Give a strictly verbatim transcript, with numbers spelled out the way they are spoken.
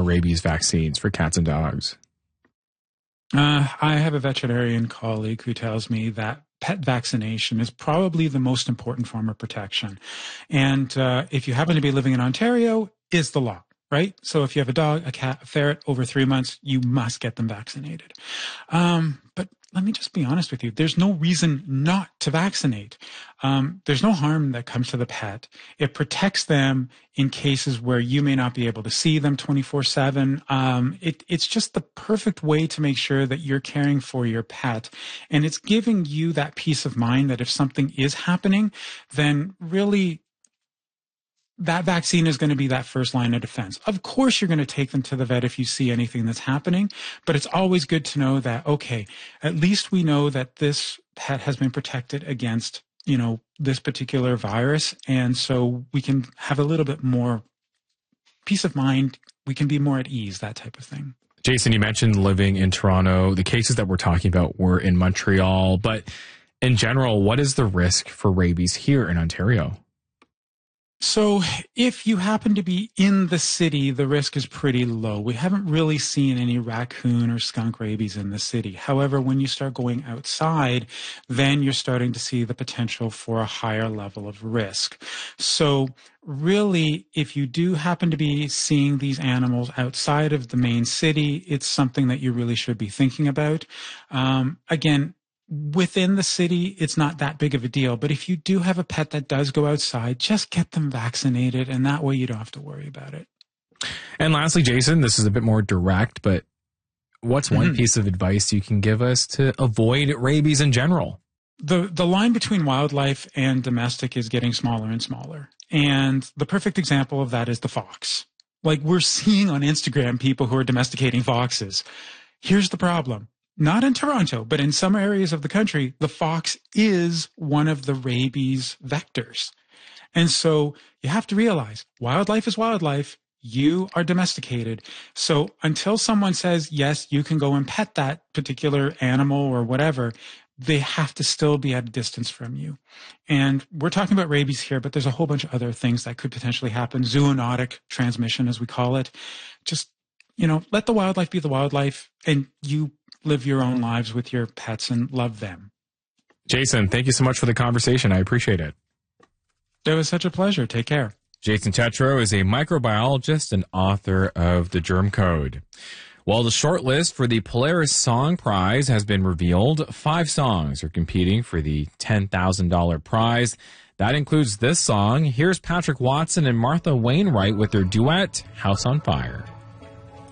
rabies vaccines for cats and dogs? Uh, I have a veterinarian colleague who tells me that pet vaccination is probably the most important form of protection. And uh, if you happen to be living in Ontario, is the law, right? So if you have a dog, a cat, a ferret over three months, you must get them vaccinated. Um, but let me just be honest with you. There's no reason not to vaccinate. Um, there's no harm that comes to the pet. It protects them in cases where you may not be able to see them twenty-four seven. Um, it, it's just the perfect way to make sure that you're caring for your pet. And it's giving you that peace of mind that if something is happening, then really that vaccine is going to be that first line of defense. Of course, you're going to take them to the vet if you see anything that's happening, but it's always good to know that, okay, at least we know that this pet has been protected against, you know, this particular virus. And so we can have a little bit more peace of mind. We can be more at ease, that type of thing. Jason, you mentioned living in Toronto. The cases that we're talking about were in Montreal, but in general, what is the risk for rabies here in Ontario? So if you happen to be in the city, the risk is pretty low. We haven't really seen any raccoon or skunk rabies in the city. However, when you start going outside, then you're starting to see the potential for a higher level of risk. So really, if you do happen to be seeing these animals outside of the main city, it's something that you really should be thinking about. Um, again, within the city, it's not that big of a deal. But if you do have a pet that does go outside, just get them vaccinated. And that way you don't have to worry about it. And lastly, Jason, this is a bit more direct, but what's one mm-hmm. piece of advice you can give us to avoid rabies in general? The, the line between wildlife and domestic is getting smaller and smaller. And the perfect example of that is the fox. Like we're seeing on Instagram people who are domesticating foxes. Here's the problem. Not in Toronto, but in some areas of the country, the fox is one of the rabies vectors. And so you have to realize wildlife is wildlife. You are domesticated. So until someone says, yes, you can go and pet that particular animal or whatever, they have to still be at a distance from you. And we're talking about rabies here, but there's a whole bunch of other things that could potentially happen. Zoonotic transmission, as we call it. Just, you know, let the wildlife be the wildlife, and you live your own lives with your pets and love them. Jason, thank you so much for the conversation. I appreciate it. It was such a pleasure. Take care. Jason Tetreault is a microbiologist and author of The Germ Code. Well, the shortlist for the Polaris Song Prize has been revealed. Five songs are competing for the ten thousand dollars prize. That includes this song. Here's Patrick Watson and Martha Wainwright with their duet, House on Fire.